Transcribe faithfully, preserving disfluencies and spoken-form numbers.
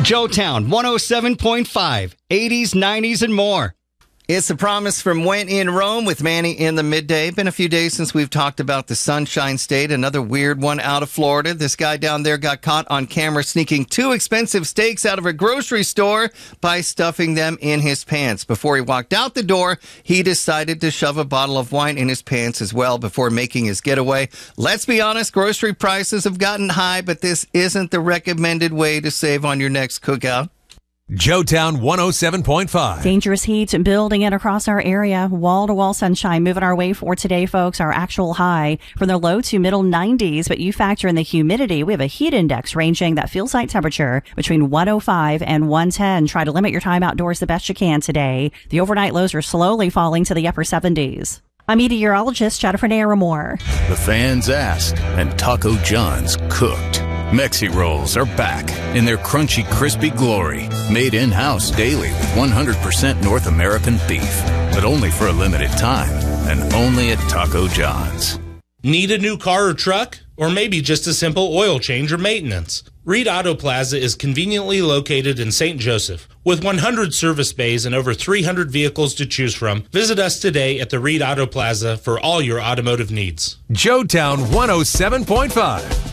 Joetown one oh seven point five, eighties, nineties, and more. It's the promise from When in Rome with Manny in the midday. Been a few days since we've talked about the Sunshine State, another weird one out of Florida. This guy down there got caught on camera sneaking two expensive steaks out of a grocery store by stuffing them in his pants. Before he walked out the door, he decided to shove a bottle of wine in his pants as well before making his getaway. Let's be honest, grocery prices have gotten high, but this isn't the recommended way to save on your next cookout. Joetown one oh seven point five. Dangerous heat building in across our area. Wall-to-wall sunshine moving our way for today, folks. Our actual high from the low to middle nineties, but you factor in the humidity. We have a heat index ranging that feels like temperature between one oh five and one ten. Try to limit your time outdoors the best you can today. The overnight lows are slowly falling to the upper seventies. I'm meteorologist Jennifer Naramore. The fans asked, and Taco John's cooked. Mexi Rolls are back in their crunchy, crispy glory. Made in-house daily with one hundred percent North American beef. But only for a limited time, and only at Taco John's. Need a new car or truck? Or maybe just a simple oil change or maintenance? Reed Auto Plaza is conveniently located in Saint Joseph. With one hundred service bays and over three hundred vehicles to choose from, visit us today at the Reed Auto Plaza for all your automotive needs. Joetown one oh seven point five.